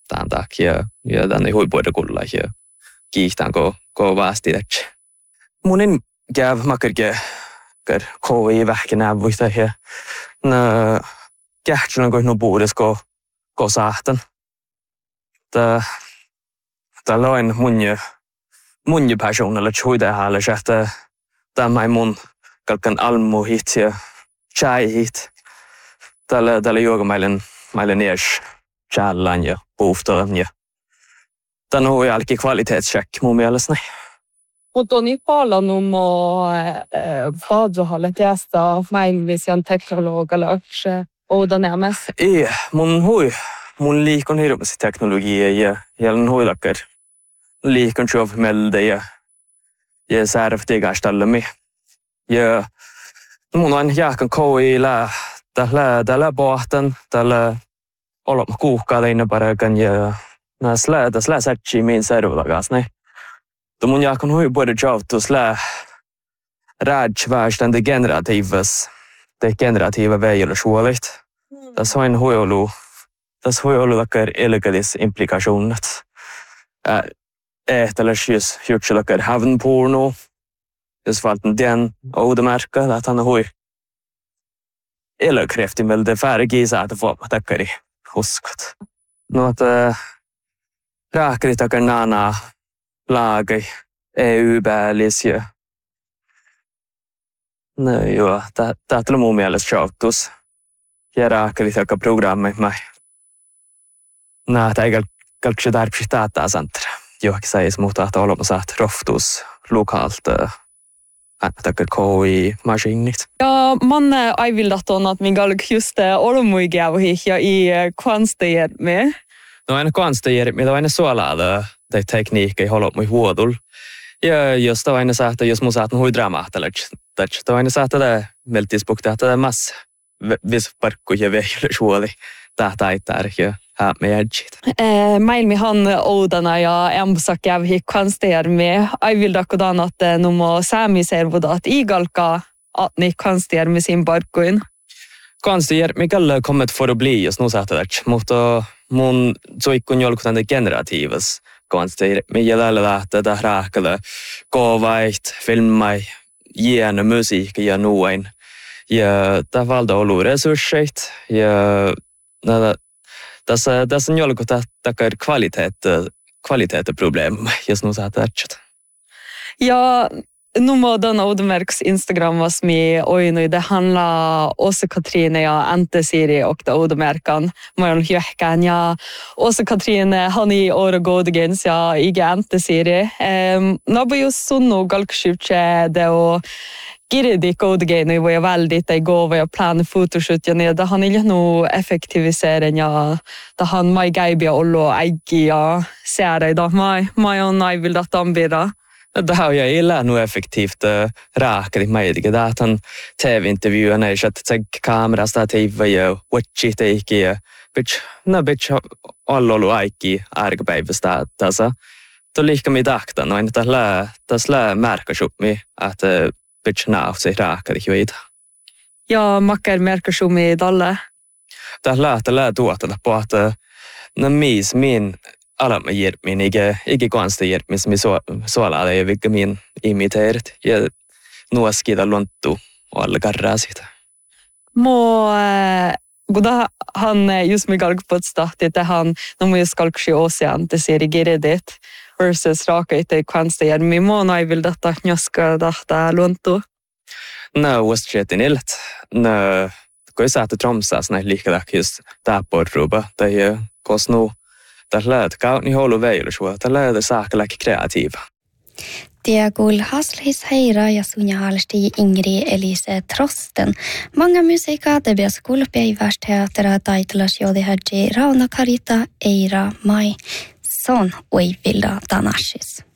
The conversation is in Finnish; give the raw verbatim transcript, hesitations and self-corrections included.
tämän takia ja tänne huipuiden kulla ja kiihtään ko ko vasti että munin käv makerke kar koi vähkä nävuista ja na kähtsen ko no buudes ko ko sahtan ta ta loin munje munje personella chuida hala että tämä mun kalkan almu hit ja chai hit tällä tällä juogamailen mailen ees challan ja puuftaan ja tämä on jälki kvalitetscheck mun mielestäni. Mutta on niin paljon om vaadzohalle tästä maailmisen teknologilla ouda nämä. Ei, mun hui mun liikon hirveästi teknologiaa ja jälleen huilakker liikon shovmelde ja ja särvtigastalle ja mun on jahkan koila tällä tällä pohtan tällä olemme kuukauden parakan ja näsla täsla satchi min servulagas ne to mun jahkan hui både joutus la raj värsten det generativas det generativa vägen suoligt das har en huilu das huilu lakker elegedis implikationet äh ehtäläs just jutslakker haven porno jos valten den oudemarka att han hui eller kräftin väl det färgisa att få tackari huskot. No att rääkri takar nana lagai E U-päällis ja no joo, tää tuli mun mielestä shoutus. Ja rääkri takar programmi mai. Nää tää ei kalkse tarpsi tätä santra. Johonkin sais muuta, että olemassa että roftus lokalt tackar K I-maskinit. Ja, man ei vildat on att min galg just olmuikävi ja i kvanstejermi. No aina kvanstejermi, det var aina suolaa det tekniikka i hållo mui huodul. Ja just det var aina saattaa, jos mun saattaa hui dramaattelemaan. Det var aina saattaa det veltispukta, että det mass vis parkku ja vehjälle suoli. Tähtä aittää ja haa me jädjit. Maailmi han oudana ja emsakävi kvanstejermi. Ei vildat kodan että numo saamiservudat igalka att ni kvanstejermi sin parkkuin. Kvanstejermi kalle kommet för att bli just nu saattaa det. Mutta mun soikkun jolkutan det generativas kvanstejermi. Ja tällä lähtee det rääkälle kovait, filmai, jäänä musiikki ja nuoin. Ja tämä valta olu resurssit ja nada tässä tässä on jolku takar kvalitet kvalitetsproblem just nu saattaa että. Ja nu modan Odemerks Instagram was mi oinu det handlar också Katrine ja Ante Siri och det Odemerkan man hjäkan ja också Katrine hani orgodegens ja ige Ante Siri ehm no just sunno galkshutche det och Girdi kodegene var jag väldigt igår jag planerade fotoshoot ja ned han är nog effektivisering ja det han mai gaibia ollo äggi ja ser idag mai mai on nej vill att ambira. Det har jag illa nu effektivt räkar i mig det att han T V-intervjuerna är så att jag kamerastativ ja watchi take ja bitch na bitch allo äggi argpäivästä tässä. Då lika med akta no inte la das la märka upp mig att bitch now se rääkar i juida. Ja makker märker som i dalle. Det lät lät tuota på att när mis min alla med hjälp min ige ige konsta hjälp min som så så alla det vilka min imiterat. Ja nu skida lontu och alla garrasit. Må goda han just med galgpotsta det han när man skalkshi ocean det ser igeredet versus raka ite konsta hjälp min må nej vill detta nyaska detta lontu. No, was chetin illet. No, kun saatte tromsas näin liikkeelle just täpporruba tai kosnu. Där lät kauni holu veilo sua. Där lät saakalakin kreatiiva. Diagul haslhis heira ja sunja halsti Ingrid Elise Trosten. Många musiikkaa det blir skolpäivästeatera taitelas jodi hadji Rauna Karita Eira Mai. Son oi vilda tanashis.